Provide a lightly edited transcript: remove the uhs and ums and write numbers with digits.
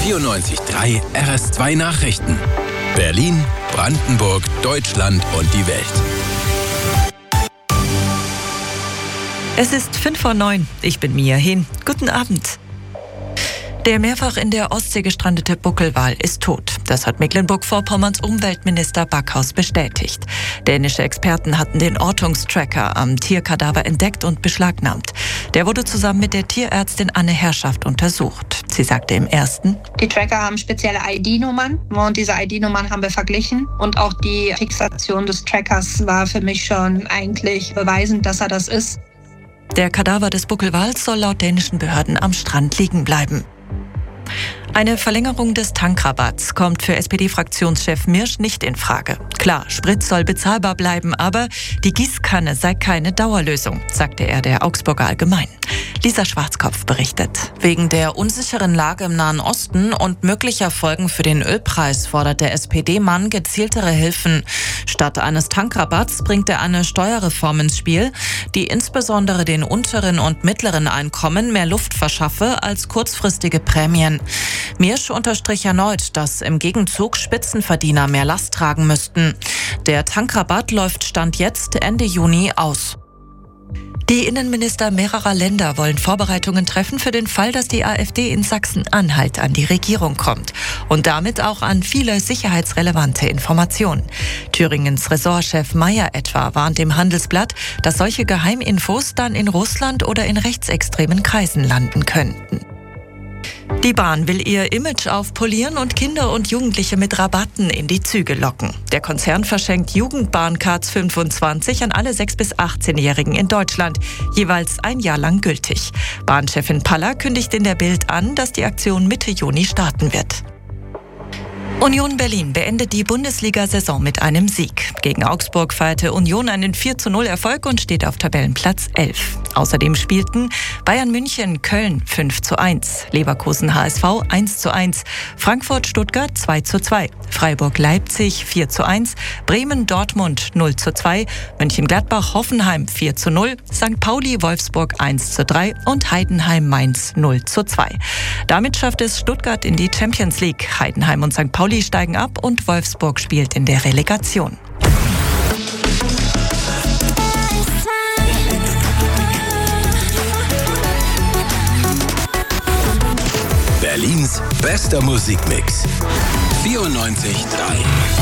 94.3 RS2 Nachrichten. Berlin, Brandenburg, Deutschland und die Welt. Es ist 8:55. Ich bin Mia Hehn. Guten Abend. Der mehrfach in der Ostsee gestrandete Buckelwal ist tot. Das hat Mecklenburg-Vorpommerns Umweltminister Backhaus bestätigt. Dänische Experten hatten den Ortungstracker am Tierkadaver entdeckt und beschlagnahmt. Der wurde zusammen mit der Tierärztin Anne Herrschaft untersucht. Sie sagte im Ersten: Die Tracker haben spezielle ID-Nummern und diese ID-Nummern haben wir verglichen. Und auch die Fixation des Trackers war für mich schon eigentlich beweisend, dass er das ist. Der Kadaver des Buckelwals soll laut dänischen Behörden am Strand liegen bleiben. Eine Verlängerung des Tankrabatts kommt für SPD-Fraktionschef Mirsch nicht in Frage. Klar, Sprit soll bezahlbar bleiben, aber die Gießkanne sei keine Dauerlösung, sagte er der Augsburger Allgemein. Lisa Schwarzkopf berichtet. Wegen der unsicheren Lage im Nahen Osten und möglicher Folgen für den Ölpreis fordert der SPD-Mann gezieltere Hilfen. Statt eines Tankrabatts bringt er eine Steuerreform ins Spiel, die insbesondere den unteren und mittleren Einkommen mehr Luft verschaffe als kurzfristige Prämien. Mirsch unterstrich erneut, dass im Gegenzug Spitzenverdiener mehr Last tragen müssten. Der Tankrabatt läuft Stand jetzt Ende Juni aus. Die Innenminister mehrerer Länder wollen Vorbereitungen treffen für den Fall, dass die AfD in Sachsen-Anhalt an die Regierung kommt. Und damit auch an viele sicherheitsrelevante Informationen. Thüringens Ressortchef Mayer etwa warnt im Handelsblatt, dass solche Geheiminfos dann in Russland oder in rechtsextremen Kreisen landen könnten. Die Bahn will ihr Image aufpolieren und Kinder und Jugendliche mit Rabatten in die Züge locken. Der Konzern verschenkt Jugendbahncards 25 an alle 6- bis 18-Jährigen in Deutschland, jeweils ein Jahr lang gültig. Bahnchefin Paller kündigt in der Bild an, dass die Aktion Mitte Juni starten wird. Union Berlin beendet die Bundesliga-Saison mit einem Sieg. Gegen Augsburg feierte Union einen 4:0-Erfolg und steht auf Tabellenplatz 11. Außerdem spielten Bayern München Köln 5:1, Leverkusen HSV 1:1, Frankfurt Stuttgart 2:2, Freiburg Leipzig 4:1, Bremen Dortmund 0:2, Mönchengladbach Hoffenheim 4:0, St. Pauli Wolfsburg 1:3 und Heidenheim Mainz 0:2. Damit schafft es Stuttgart in die Champions League. Heidenheim und St. Pauli steigen ab und Wolfsburg spielt in der Relegation. Berlins bester Musikmix. 94.3